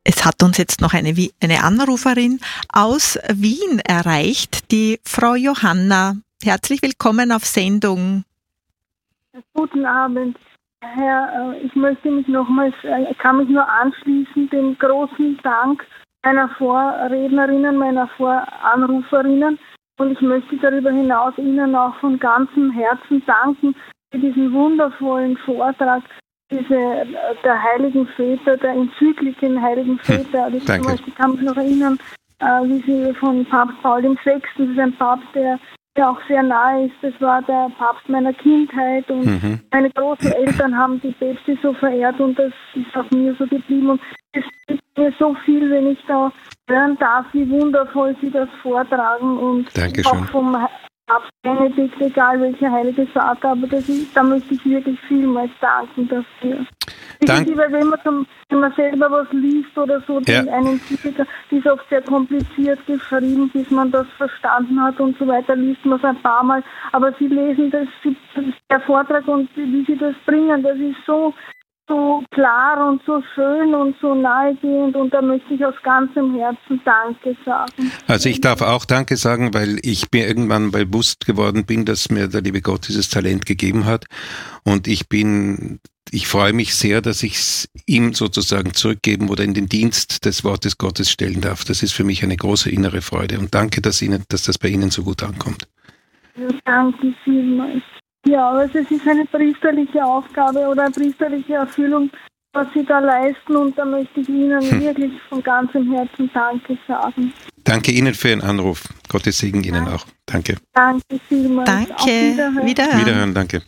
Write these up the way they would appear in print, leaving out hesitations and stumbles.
Es hat uns jetzt noch eine Anruferin aus Wien erreicht, die Frau Johanna. Herzlich willkommen auf Sendung. Guten Abend, Herr. Ich möchte mich nochmals, kann mich nur anschließen, dem großen Dank meiner Vorrednerinnen, meiner Voranruferinnen. Und ich möchte darüber hinaus Ihnen auch von ganzem Herzen danken für diesen wundervollen Vortrag, der Heiligen Väter, der Enzykliken Heiligen Väter. Ich kann mich noch erinnern, wie sie von Papst Paul VI., das ist ein Papst, der auch sehr nahe ist, das war der Papst meiner Kindheit und meine Großeltern haben die Päpste so verehrt und das ist auch mir so geblieben und es ist mir so viel, wenn ich da hören darf, wie wundervoll sie das vortragen und Dankeschön. Auch vom Papst Benedikt, egal welcher heilige Vater, aber da möchte ich wirklich vielmals danken dafür. Wenn man selber was liest oder so, einen Titel, ist oft sehr kompliziert geschrieben, bis man das verstanden hat und so weiter, liest man es ein paar Mal, aber Sie lesen der Vortrag und wie Sie das bringen, das ist so klar und so schön und so nahegehend und da möchte ich aus ganzem Herzen Danke sagen. Also ich darf auch Danke sagen, weil ich mir irgendwann bewusst geworden bin, dass mir der liebe Gott dieses Talent gegeben hat und ich freue mich sehr, dass ich es ihm sozusagen zurückgeben oder in den Dienst des Wortes Gottes stellen darf. Das ist für mich eine große innere Freude und danke, dass das bei Ihnen so gut ankommt. Ja, danke vielmals. Ja, also es ist eine priesterliche Aufgabe oder eine priesterliche Erfüllung, was Sie da leisten und da möchte ich Ihnen wirklich von ganzem Herzen Danke sagen. Danke Ihnen für Ihren Anruf. Gottes Segen Ihnen auch. Danke. Danke vielmals. Danke. Wiederhören, danke.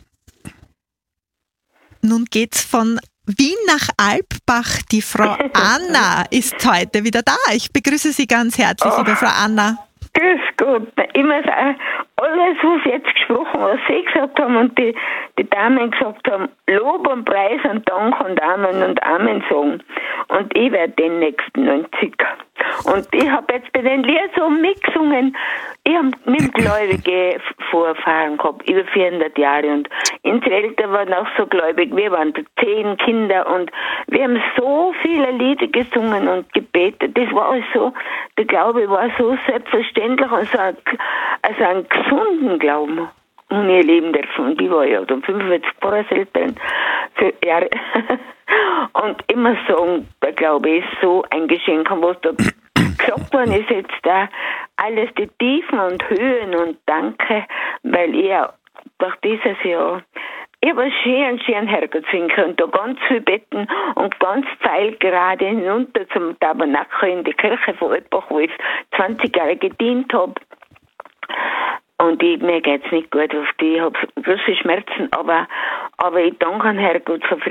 Nun geht's von Wien nach Alpbach. Die Frau Anna ist heute wieder da. Ich begrüße Sie ganz herzlich, liebe Frau Anna. Grüß Gott. Ich muss auch alles, was jetzt gesprochen, was Sie gesagt haben und die Damen gesagt haben, Lob und Preis und Dank und Amen sagen. Und ich werde den nächsten 90. Und ich habe jetzt bei den Liedern so mitgesungen. Ich habe mit gläubige Vorfahren gehabt, über 400 Jahre. Und unsere Eltern waren auch so gläubig. Wir waren 10 Kinder und wir haben so viele Lieder gesungen und gebetet. Das war alles so, der Glaube war so selbstverständlich und so einen gesunden Glauben. Und ihr Leben dürfen. Ich war ja dann 45 Pfarrerseltern für Jahre. Und immer sagen, der Glaube ist so ein Geschenk. Und was da gesagt worden ist jetzt da, alles die Tiefen und Höhen und Danke, weil ich durch dieses Jahr, ich habe einen schönen Herrgott finden können, da ganz viel Betten und ganz pfeilgerade hinunter zum Tabernakel in die Kirche von Alpbach, wo ich 20 Jahre gedient habe. Und mir geht's nicht gut, ich habe große Schmerzen, aber ich danke an Herrgott für